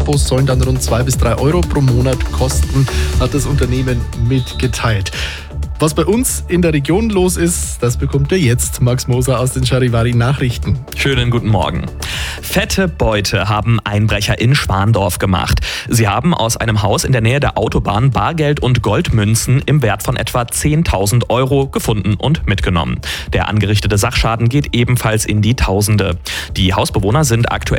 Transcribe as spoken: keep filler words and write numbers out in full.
Abos sollen dann rund zwei bis drei Euro pro Monat kosten, hat das Unternehmen mitgeteilt. Was bei uns in der Region los ist, das bekommt ihr jetzt. Max Moser aus den Charivari Nachrichten. Schönen guten Morgen. Fette Beute haben Einbrecher in Schwandorf gemacht. Sie haben aus einem Haus in der Nähe der Autobahn Bargeld und Goldmünzen im Wert von etwa zehntausend Euro gefunden und mitgenommen. Der angerichtete Sachschaden geht ebenfalls in die Tausende. Die Hausbewohner sind aktuell